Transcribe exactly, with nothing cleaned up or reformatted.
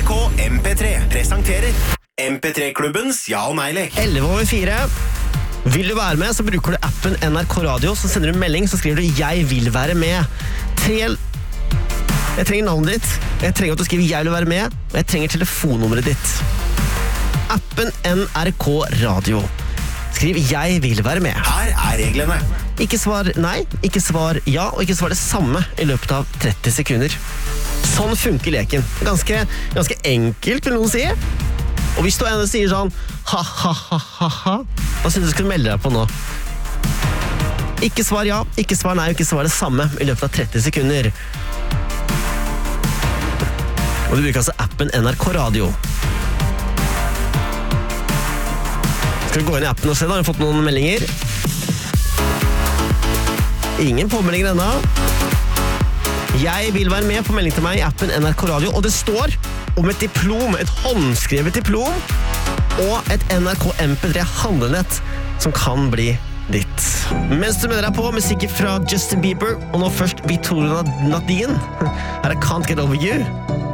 K M P tre presenterer M P tre-klubbens Ja og Nei-lek. elleve over fire. Vil du være med, så bruker du appen N R K Radio, så sender du en melding, så skriver du «Jeg vil være med». Tre... Jeg trenger navnet ditt, jeg trenger at du skriver «Jeg vil være med», og jeg trenger telefonnummeret ditt. Appen N R K Radio. Skriv «Jeg vil være med». Her er reglene. Ikke svar nei, ikke svar ja, og ikke svar det samme i løpet av tretti sekunder. Sånn funker leken. Ganske, ganske enkelt, vil noen si. Og hvis du ene sier sånn ha-ha-ha-ha-ha, da synes du skal melde deg på nå. Ikke svar ja, ikke svar nei, ikke svar det samme i løpet av tretti sekunder. Og du bruker altså appen N R K Radio. Skal vi gå inn i appen og se da? Har vi fått noen meldinger? Ingen påmeldinger ennå. Jeg vil være med på melding til meg i appen N R K Radio, og det står om et diplom, et håndskrevet diplom, og et N R K M P tre handlenett som kan bli ditt. Mens du mener deg på musikk fra Justin Bieber, og nå først Victoria Nadine. Her er Can't Get Over You.